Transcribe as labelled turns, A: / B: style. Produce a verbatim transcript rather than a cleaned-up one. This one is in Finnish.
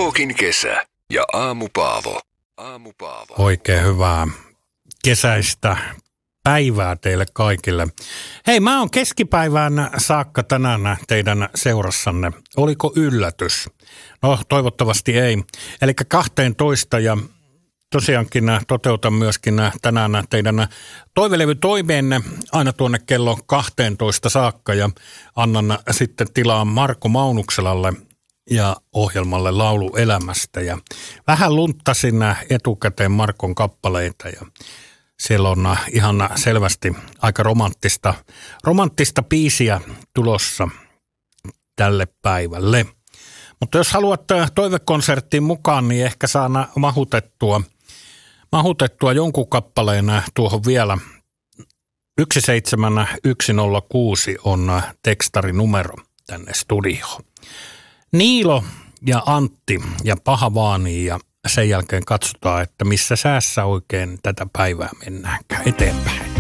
A: Ilokin kesä ja Aamu Paavo. Aamu Paavo.
B: Oikein hyvää kesäistä päivää teille kaikille. Hei, mä oon keskipäivään saakka tänään teidän seurassanne. Oliko yllätys? No, toivottavasti ei. Eli kaksitoista ja tosiaankin toteutan myöskin tänään teidän toivelevytoimeenne aina tuonne kello kaksitoista saakka ja annan sitten tilaa Marko Maunukselalle ja ohjelmalle Laulu elämästä. Ja vähän lunttasin etukäteen Markon kappaleita ja siellä on ihan selvästi aika romanttista, romanttista biisiä tulossa tälle päivälle. Mutta jos haluat toivekonserttiin mukaan, niin ehkä saa mahutettua, mahutettua jonkun kappaleen tuohon vielä. yksi seitsemän yksi nolla kuusi on tekstarinumero tänne studioon. Niilo ja Antti ja Paha Vaani ja sen jälkeen katsotaan, että missä säässä oikein tätä päivää mennäänkään eteenpäin.